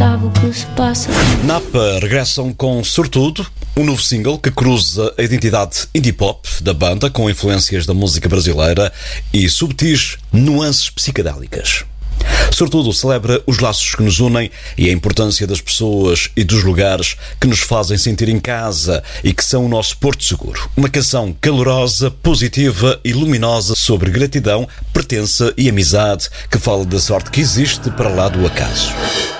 sabe o que se passa. Napa regressam com Sortudo, um novo single que cruza a identidade indie pop da banda com influências da música brasileira e subtis nuances psicadélicas. Sortudo celebra os laços que nos unem e a importância das pessoas e dos lugares que nos fazem sentir em casa e que são o nosso porto seguro. Uma canção calorosa, positiva e luminosa sobre gratidão, pertença e amizade que fala da sorte que existe para lá do acaso.